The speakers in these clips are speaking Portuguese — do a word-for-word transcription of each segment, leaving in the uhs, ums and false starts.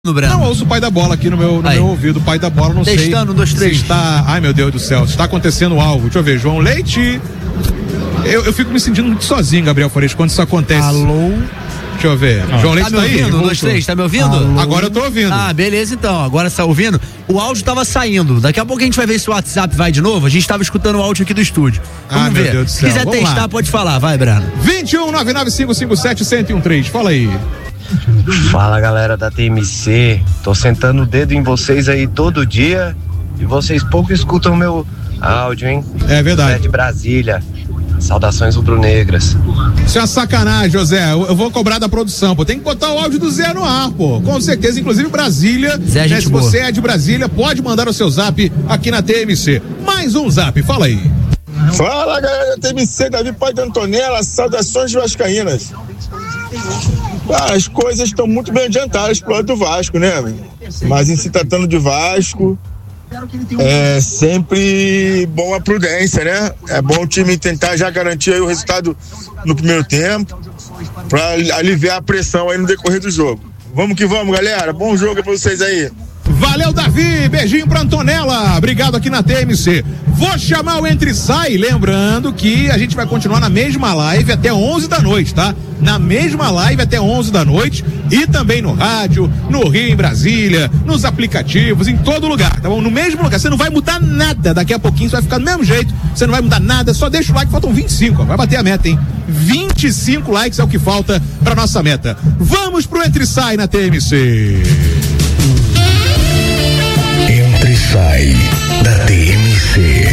No Breno. Não, ouço o pai da bola aqui no meu, no meu ouvido. O pai da bola, não Testando, sei. Testando, um, dois, três. Se está. Ai, meu Deus do céu. Está acontecendo algo. Deixa eu ver. João Leite. Eu, eu fico me sentindo muito sozinho, Gabriel Fares, quando isso acontece. Alô? Deixa eu ver. Ah. João Leite tá me ouvindo? tá aí? Um, dois, três. Tá me ouvindo? Alô? Agora eu tô ouvindo. Ah, beleza então. Agora você tá ouvindo? O áudio tava saindo. Daqui a pouco a gente vai ver se o WhatsApp vai de novo. A gente tava escutando o áudio aqui do estúdio. Vamos ah, ver. Meu Deus do céu. Se quiser Vamos testar, lá. pode falar. Vai, Breno. vinte e um, nove nove cinco cinco sete, um zero um três. Fala aí. Fala, galera da T M C, tô sentando o dedo em vocês aí todo dia e vocês pouco escutam meu áudio, hein? É verdade. José de Brasília, saudações rubro-negras. Isso é uma sacanagem, José, eu, eu vou cobrar da produção, pô, tem que botar o áudio do Zé no ar, pô, com certeza, inclusive Brasília, Zé, né, se boa. você é de Brasília, pode mandar o seu zap aqui na T M C. Mais um zap, fala aí. Fala, galera da T M C, Davi Pai de Antonella, saudações vascaínas. As coisas estão muito bem adiantadas pro lado do Vasco, né? Mas em se tratando de Vasco, é sempre bom a prudência, né? É bom o time tentar já garantir aí o resultado no primeiro tempo, para aliviar a pressão aí no decorrer do jogo. Vamos que vamos, galera. Bom jogo pra vocês aí. Valeu, Davi, beijinho pra Antonella, obrigado aqui na T M C. Vou chamar o Entre Sai, lembrando que a gente vai continuar na mesma live até onze da noite, tá? Na mesma live até onze da noite e também no rádio, no Rio, em Brasília, nos aplicativos, em todo lugar, tá bom? No mesmo lugar, você não vai mudar nada, daqui a pouquinho você vai ficar do mesmo jeito, você não vai mudar nada, só deixa o like, faltam vinte e cinco, ó, vai bater a meta, hein? vinte e cinco likes é o que falta pra nossa meta. Vamos pro Entre Sai na T M C. Entre e Sai da T M C.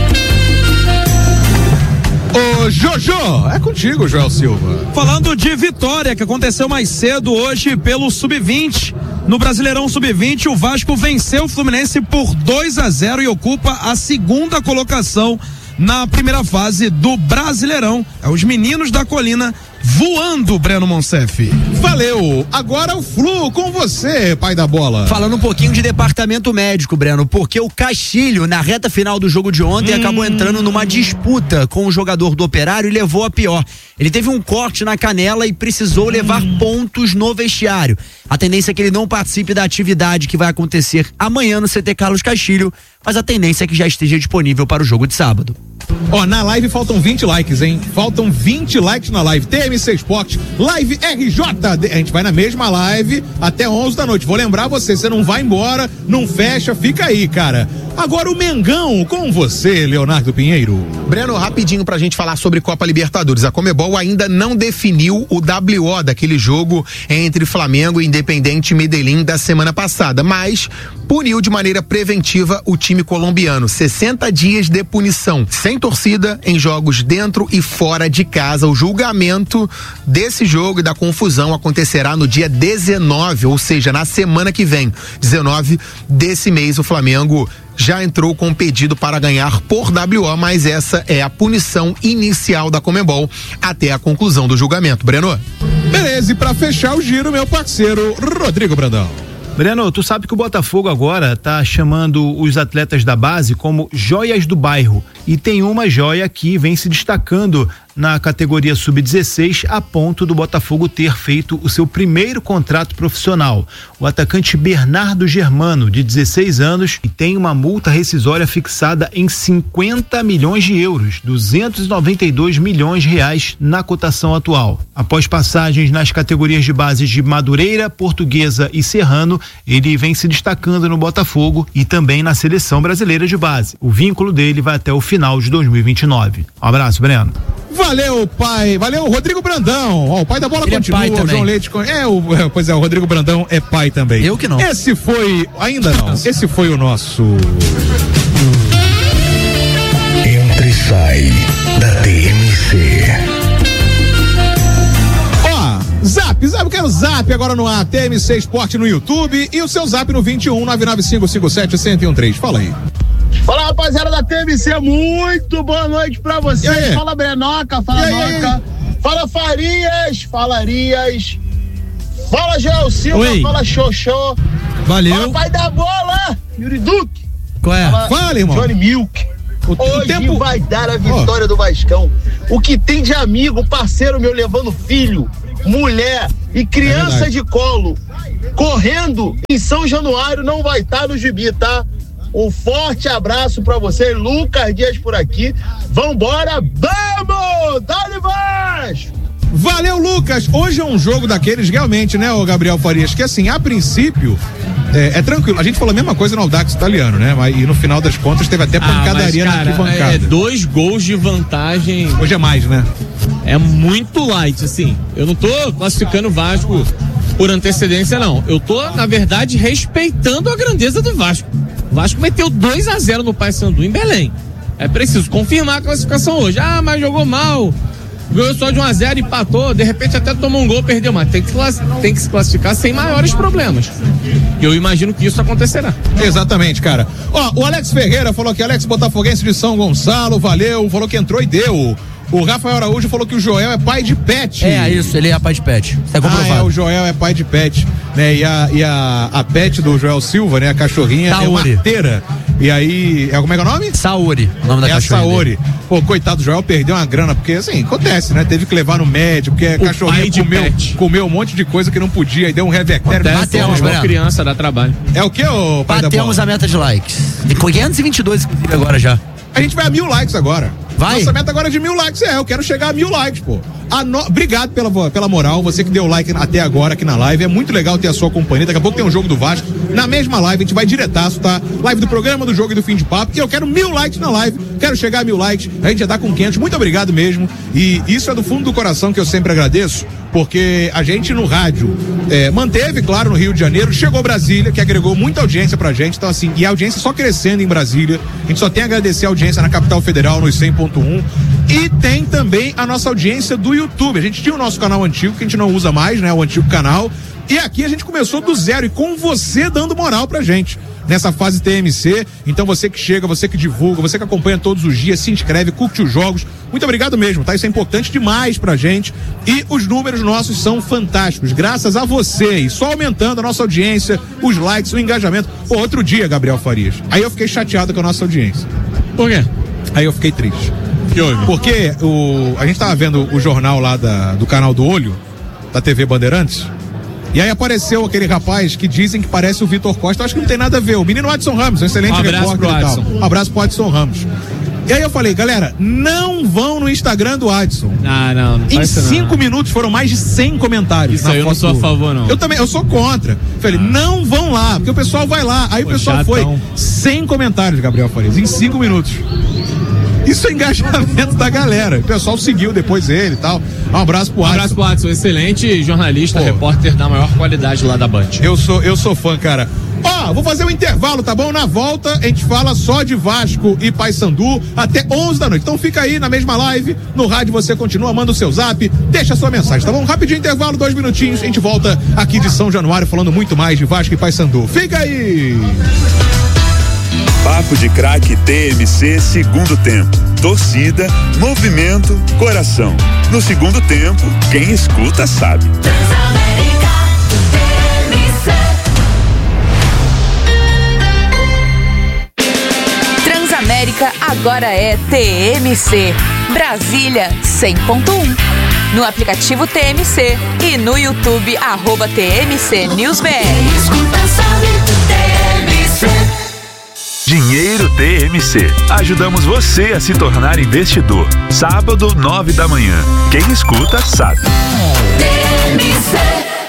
Ô Jojo, é contigo, Joel Silva. Falando de vitória que aconteceu mais cedo hoje pelo sub vinte. No Brasileirão sub vinte, o Vasco venceu o Fluminense por dois a zero e ocupa a segunda colocação na primeira fase do Brasileirão. É os meninos da Colina voando, Breno Monsef. Valeu! Agora o Flu com você, pai da bola. Falando um pouquinho de departamento médico, Breno, porque o Castilho, na reta final do jogo de ontem, hum. acabou entrando numa disputa com o jogador do Operário e levou a pior. Ele teve um corte na canela e precisou hum. levar pontos no vestiário. A tendência é que ele não participe da atividade que vai acontecer amanhã no C T Carlos Castilho, mas a tendência é que já esteja disponível para o jogo de sábado. Ó, na live faltam vinte likes, hein? Faltam vinte likes na live. T M C Sport, live R J. A gente vai na mesma live até onze da noite. Vou lembrar você, você não vai embora, não fecha, fica aí, cara. Agora o Mengão com você, Leonardo Pinheiro. Breno, rapidinho pra gente falar sobre Copa Libertadores. A Conmebol ainda não definiu o W O daquele jogo entre Flamengo e Independente Medellín da semana passada, mas puniu de maneira preventiva o time colombiano. sessenta dias de punição, sem torcida, em jogos dentro e fora de casa. O julgamento desse jogo e da confusão acontecerá no dia dezenove, ou seja, na semana que vem, dezenove desse mês. O Flamengo já entrou com um pedido para ganhar por W O, mas essa é a punição inicial da Conmebol até a conclusão do julgamento. Breno? Beleza, e pra fechar o giro, meu parceiro Rodrigo Brandão. Breno, tu sabe que o Botafogo agora tá chamando os atletas da base como joias do bairro, e tem uma joia que vem se destacando na categoria sub dezesseis a ponto do Botafogo ter feito o seu primeiro contrato profissional. O atacante Bernardo Germano, de dezesseis anos, e tem uma multa rescisória fixada em cinquenta milhões de euros, duzentos e noventa e dois milhões de reais na cotação atual. Após passagens nas categorias de base de Madureira, Portuguesa e Serrano, ele vem se destacando no Botafogo e também na seleção brasileira de base. O vínculo dele vai até o final de dois mil e vinte e nove. Um abraço, Breno. Valeu, pai. Valeu, Rodrigo Brandão. Ó, o pai da bola Ele continua. é pai o João Leite. É, o, pois é, o Rodrigo Brandão é pai também. Eu que não. Esse foi. Ainda não. Esse foi o nosso. Entre e Sai da T M C. Ó, zap, zap, eu quero zap agora no ar. T M C Esporte no YouTube e o seu zap no vinte e um, nove nove cinco cinco sete, um zero um três. Fala aí. Fala, rapaziada da T M C, muito boa noite pra vocês. Fala, Brenoca, fala, Noca. Fala, Farias, fala, Arias. Fala, Joel Silva, Oi. Fala, Xoxô. Valeu. Fala, pai da bola, Yuri Duque. Qual é? Fala, Fala, irmão. Johnny Milk. O, Hoje o tempo vai dar a vitória oh. do Vascão. O que tem de amigo, parceiro meu levando filho, mulher e criança é de colo correndo em São Januário não vai estar no gibi, tá? Um forte abraço pra você, Lucas Dias por aqui. Vambora, vamos! Dá-lhe Vasco! Valeu, Lucas! Hoje é um jogo daqueles realmente, né, o Gabriel Farias, que assim, a princípio, é, é tranquilo. A gente falou a mesma coisa no Audax italiano, né? Mas, e no final das contas teve até pancadaria ah, mas, cara, na arquibancada. É dois gols de vantagem. Hoje é mais, né? É muito light, assim. Eu não tô classificando o Vasco por antecedência, não. Eu tô, na verdade, respeitando a grandeza do Vasco. O Vasco meteu dois a zero no Paysandu em Belém. É preciso confirmar a classificação hoje. Ah, mas jogou mal. Ganhou só de um a zero, empatou, de repente até tomou um gol, perdeu, mas tem que, tem que se classificar sem maiores problemas. E eu imagino que isso acontecerá. Exatamente, cara. Ó, o Alex Ferreira falou que Alex Botafoguense de São Gonçalo, valeu, falou que entrou e deu. O Rafael Araújo falou que o Joel é pai de pet. É, isso, ele é pai de pet. Isso é comprovado. Ah, é, o Joel é pai de pet, né? E a, e a, a pet do Joel Silva, né? A cachorrinha Saori. É uma arteira. E aí, é, como é que é o nome? Saori, o nome da é cachorrinha. É a Saori. Dele. Pô, coitado do Joel, perdeu uma grana, porque assim, acontece, né? Teve que levar no médico, porque a cachorrinha comeu, comeu um monte de coisa que não podia e deu um revectério. Batemos, uma criança dá trabalho. É o que, ô pai da bola? Batemos a meta de likes. De quinhentos e vinte e dois, inclusive, agora já. A gente vai a mil likes agora. Vai? Nossa meta agora é de mil likes, é, eu quero chegar a mil likes, pô. A no... Obrigado pela, pela moral, você que deu like até agora aqui na live, é muito legal ter a sua companhia, daqui a pouco tem um jogo do Vasco, na mesma live, a gente vai diretaço, tá? Live do programa, do jogo e do fim de papo, e eu quero mil likes na live, quero chegar a mil likes, a gente já tá com quinhentos, muito obrigado mesmo, e isso é do fundo do coração que eu sempre agradeço, porque a gente no rádio é, manteve, claro, no Rio de Janeiro, chegou Brasília, que agregou muita audiência pra gente, então assim, e a audiência só crescendo em Brasília, a gente só tem a agradecer a audiência na capital federal, nos cem ponto um, e tem também a nossa audiência do YouTube. A gente tinha o nosso canal antigo, que a gente não usa mais, né? O antigo canal. E aqui a gente começou do zero e com você dando moral pra gente. Nessa fase T M C, então você que chega, você que divulga, você que acompanha todos os dias, se inscreve, curte os jogos, muito obrigado mesmo, tá? Isso é importante demais pra gente e os números nossos são fantásticos, graças a vocês, só aumentando a nossa audiência, os likes, o engajamento. Pô, outro dia, Gabriel Farias, aí eu fiquei chateado com a nossa audiência. Por quê? Aí eu fiquei triste. Que houve? Porque o, a gente tava vendo o jornal lá da, do canal do Olho, da T V Bandeirantes, e aí apareceu aquele rapaz que dizem que parece o Vitor Costa. Eu acho que não tem nada a ver. O menino Adson Ramos, um excelente um repórter e tal. Um abraço pro Adson Ramos. E aí eu falei, galera, não vão no Instagram do Adson. Ah, não, não Em cinco não. minutos foram mais de cem comentários. Isso aí eu não sou a favor, não. Eu também, eu sou contra. Falei, ah. não vão lá, porque o pessoal vai lá. Aí Pô, o pessoal chatão. foi cem comentários, Gabriel Farias, em cinco minutos. Isso é engajamento da galera. O pessoal seguiu depois ele e tal. Um abraço pro Adson. Um abraço pro Adson, excelente jornalista, Pô. repórter da maior qualidade lá da Band. Eu sou, eu sou fã, cara. Ó, oh, vou fazer um intervalo, tá bom? Na volta a gente fala só de Vasco e Paysandu até onze da noite. Então fica aí na mesma live, no rádio você continua, manda o seu zap, deixa a sua mensagem, tá bom? Rapidinho intervalo, dois minutinhos, a gente volta aqui de São Januário falando muito mais de Vasco e Paysandu. Fica aí! Papo de Craque T M C segundo tempo. Torcida, movimento, coração. No segundo tempo, quem escuta sabe. Transamérica, T M C. Transamérica agora é T M C. Brasília cem ponto um. No aplicativo T M C e no YouTube, arroba T M C News B R. Quem escuta sabe, T M C. Dinheiro T M C. Ajudamos você a se tornar investidor. Sábado, nove da manhã. Quem escuta, sabe. T M C.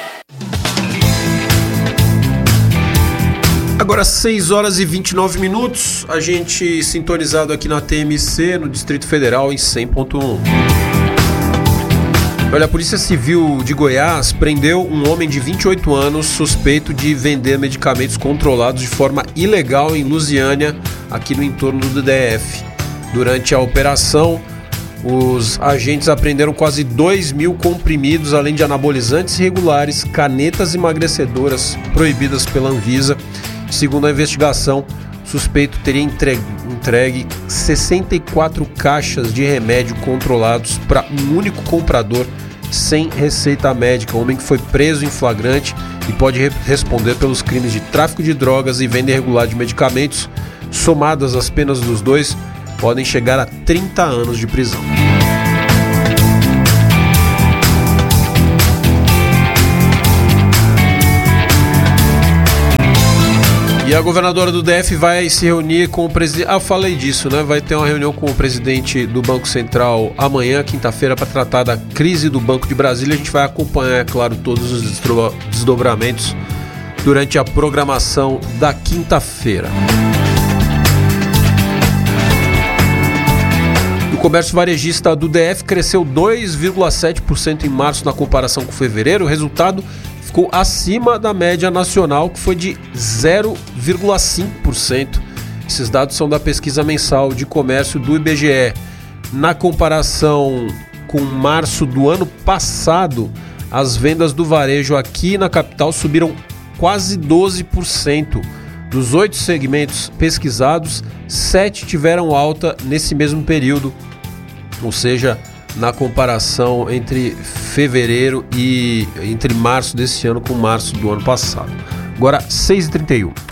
Agora seis horas e vinte e nove minutos. A gente sintonizado aqui na T M C, no Distrito Federal, em cem ponto um. Olha, a Polícia Civil de Goiás prendeu um homem de vinte e oito anos suspeito de vender medicamentos controlados de forma ilegal em Lusiânia, aqui no entorno do D F. Durante a operação, os agentes apreenderam quase dois mil comprimidos, além de anabolizantes regulares, canetas emagrecedoras proibidas pela Anvisa. Segundo a investigação, o suspeito teria entregue, entregue sessenta e quatro caixas de remédio controlados para um único comprador sem receita médica. O homem que foi preso em flagrante e pode re- responder pelos crimes de tráfico de drogas e venda irregular de medicamentos. Somadas as penas dos dois, podem chegar a trinta anos de prisão. a governadora do D F vai se reunir com o presidente. Ah, falei disso, né? Vai ter uma reunião com o presidente do Banco Central amanhã, quinta-feira, para tratar da crise do Banco de Brasília. A gente vai acompanhar, é claro, todos os desdobramentos durante a programação da quinta-feira. O comércio varejista do D F cresceu dois vírgula sete por cento em março na comparação com fevereiro. O resultado ficou acima da média nacional, que foi de zero vírgula cinco por cento. Esses dados são da pesquisa mensal de comércio do I B G E. Na comparação com março do ano passado, as vendas do varejo aqui na capital subiram quase doze por cento. Dos oito segmentos pesquisados, sete tiveram alta nesse mesmo período, ou seja, na comparação entre fevereiro e entre março desse ano com março do ano passado. Agora, seis e trinta e um.